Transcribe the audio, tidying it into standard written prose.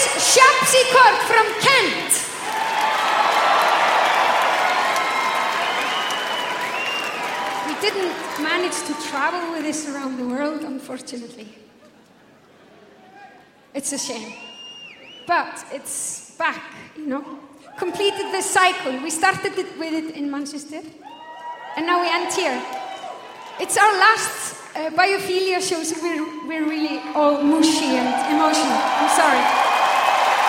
Shapsy Court from Kent. We didn't manage to travel with this around the world, unfortunately. It's a shame. But it's back, Completed the cycle. We started with it in Manchester, and now we end here. It's our last biophilia show, so we're really all mushy and emotional. I'm sorry.